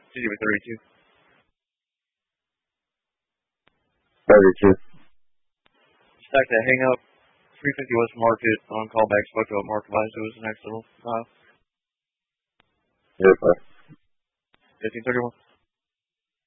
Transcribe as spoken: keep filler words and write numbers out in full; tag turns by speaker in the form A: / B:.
A: C D thirty-two.
B: thirty-two.
A: Stack that hang up. three fifty West Market on callback. Spoke to Mark advised it was an accidental. Uh,
B: Yes, sir.
A: fifteen thirty-one.